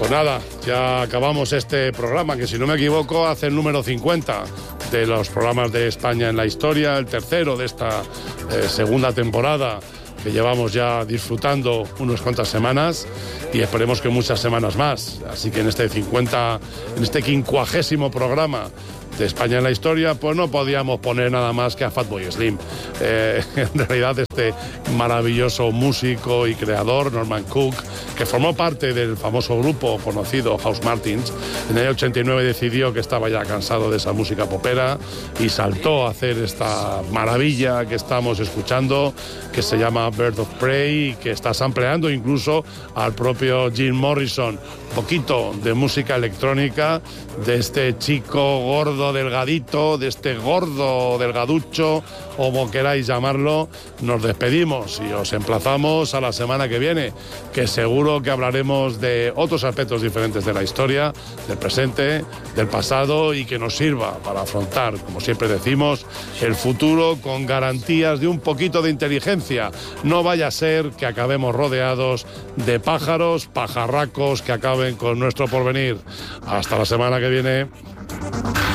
Pues nada, ya acabamos este programa, que si no me equivoco hace el número 50 de los programas de España en la historia, el tercero de esta segunda temporada que llevamos ya disfrutando unas cuantas semanas y esperemos que muchas semanas más. Así que en este 50º programa de España en la historia, pues no podíamos poner nada más que a Fatboy Slim. En realidad este maravilloso músico y creador, Norman Cook, que formó parte del famoso grupo conocido House Martins, en el 89 decidió que estaba ya cansado de esa música popera y saltó a hacer esta maravilla que estamos escuchando, que se llama Bird of Prey, y que está sampleando incluso al propio Jim Morrison. Un poquito de música electrónica de este chico gordo delgadito, de este gordo delgaducho, o como queráis llamarlo. Nos despedimos y os emplazamos a la semana que viene, que seguro que hablaremos de otros aspectos diferentes de la historia, del presente, del pasado, y que nos sirva para afrontar, como siempre decimos, el futuro con garantías de un poquito de inteligencia. No vaya a ser que acabemos rodeados de pájaros, pajarracos que acaben con nuestro porvenir. Hasta la semana que viene.